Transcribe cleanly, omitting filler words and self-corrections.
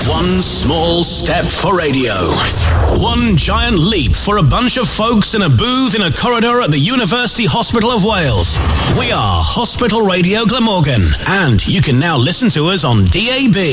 One small step for radio. One giant leap for a bunch of folks in a booth in a corridor at the University Hospital of Wales. We are Hospital Radio Glamorgan, and you can now listen to us on DAB.